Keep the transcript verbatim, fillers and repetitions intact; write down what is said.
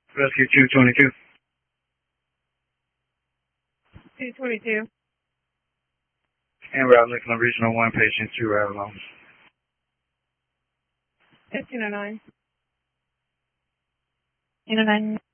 Rescue two twenty-two. two twenty-two. En route, Lakeland Regional one, patient two, right along. fifteen oh nine. fifteen oh nine.